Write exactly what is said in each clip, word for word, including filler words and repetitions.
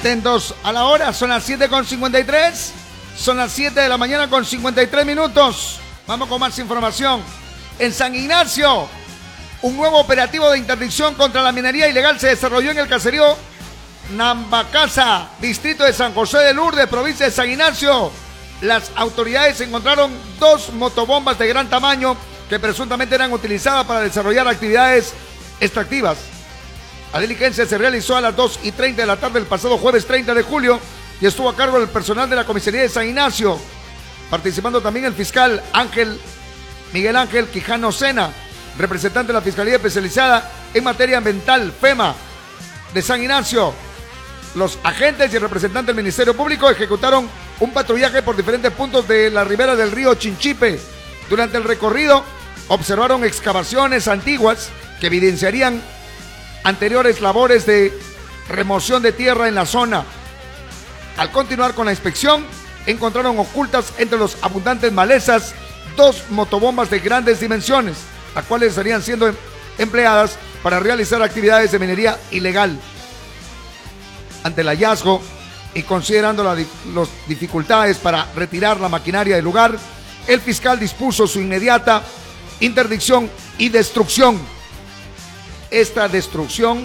Atentos a la hora, son las siete con cincuenta y tres. Son las siete de la mañana con cincuenta y tres minutos. Vamos con más información. En San Ignacio, un nuevo operativo de interdicción contra la minería ilegal se desarrolló en el caserío Nambacasa, distrito de San José de Lourdes, provincia de San Ignacio. Las autoridades encontraron dos motobombas de gran tamaño que presuntamente eran utilizadas para desarrollar actividades extractivas. La diligencia se realizó a las dos y treinta de la tarde del pasado jueves treinta de julio y estuvo a cargo del personal de la comisaría de San Ignacio, participando también el fiscal Ángel Miguel Ángel Quijano Sena, representante de la Fiscalía Especializada en Materia Ambiental, FEMA, de San Ignacio. Los agentes y el representante del Ministerio Público ejecutaron un patrullaje por diferentes puntos de la ribera del río Chinchipe. Durante el recorrido observaron excavaciones antiguas que evidenciarían anteriores labores de remoción de tierra en la zona. Al continuar con la inspección, encontraron ocultas entre los abundantes malezas dos motobombas de grandes dimensiones, las cuales estarían siendo empleadas para realizar actividades de minería ilegal. Ante el hallazgo y considerando las dificultades para retirar la maquinaria del lugar, el fiscal dispuso su inmediata interdicción y destrucción. Esta destrucción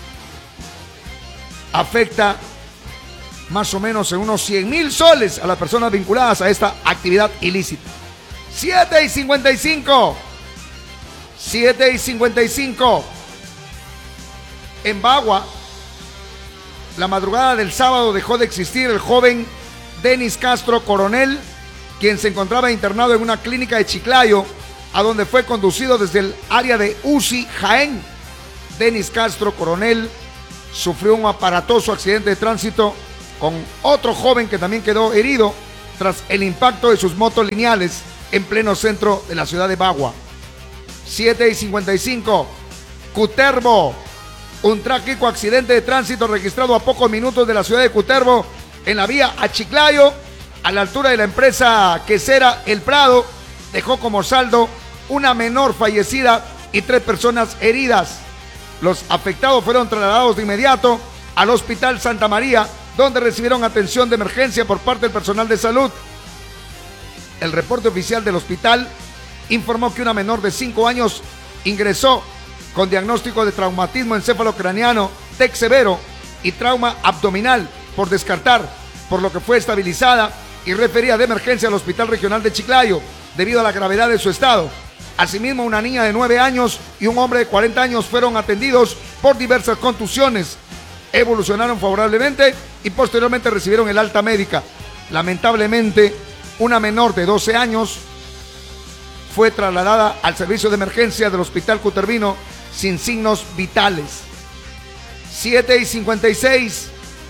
afecta más o menos en unos cien mil soles a las personas vinculadas a esta actividad ilícita. siete y cincuenta y cinco. siete y cincuenta y cinco. En Bagua, la madrugada del sábado dejó de existir el joven Denis Castro Coronel, quien se encontraba internado en una clínica de Chiclayo, a donde fue conducido desde el área de U C I Jaén. Denis Castro Coronel sufrió un aparatoso accidente de tránsito con otro joven que también quedó herido tras el impacto de sus motos lineales en pleno centro de la ciudad de Bagua. siete y cincuenta y cinco. Cutervo. Un trágico accidente de tránsito registrado a pocos minutos de la ciudad de Cutervo, en la vía a Chiclayo, a la altura de la empresa quesera El Prado, dejó como saldo una menor fallecida y tres personas heridas. Los afectados fueron trasladados de inmediato al Hospital Santa María, donde recibieron atención de emergencia por parte del personal de salud. El reporte oficial del hospital informó que una menor de cinco años ingresó con diagnóstico de traumatismo encefalocraniano, T E C severo y trauma abdominal por descartar, por lo que fue estabilizada y referida de emergencia al Hospital Regional de Chiclayo debido a la gravedad de su estado. Asimismo, una niña de nueve años y un hombre de cuarenta años fueron atendidos por diversas contusiones. Evolucionaron favorablemente y posteriormente recibieron el alta médica. Lamentablemente, una menor de doce años fue trasladada al servicio de emergencia del Hospital Cutervino sin signos vitales. siete y cincuenta y seis.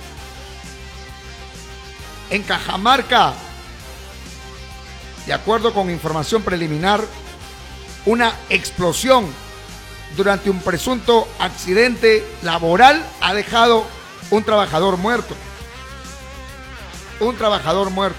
En Cajamarca, de acuerdo con información preliminar, una explosión durante un presunto accidente laboral ha dejado un trabajador muerto. Un trabajador muerto.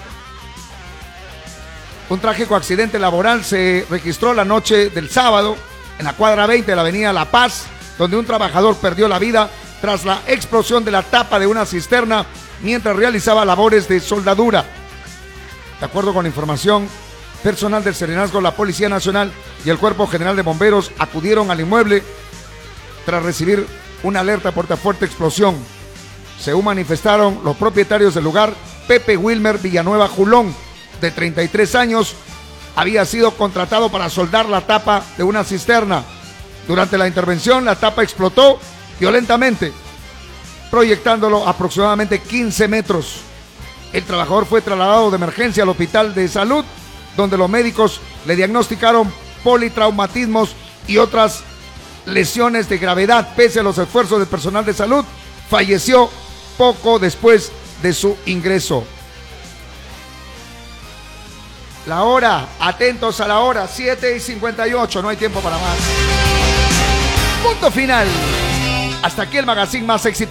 Un trágico accidente laboral se registró la noche del sábado en la cuadra veinte de la avenida La Paz, donde un trabajador perdió la vida tras la explosión de la tapa de una cisterna mientras realizaba labores de soldadura. De acuerdo con la información, personal del Serenazgo, la Policía Nacional y el Cuerpo General de Bomberos acudieron al inmueble tras recibir una alerta por una fuerte explosión. Según manifestaron los propietarios del lugar, Pepe Wilmer Villanueva Julón, de treinta y tres años, había sido contratado para soldar la tapa de una cisterna. Durante la intervención, la tapa explotó violentamente, proyectándolo aproximadamente quince metros. El trabajador fue trasladado de emergencia al Hospital de Salud, donde los médicos le diagnosticaron politraumatismos y otras lesiones de gravedad. Pese a los esfuerzos del personal de salud, falleció poco después de su ingreso. La hora, atentos a la hora, siete y cincuenta y ocho, no hay tiempo para más. Punto final. Hasta aquí el magazine más exitoso.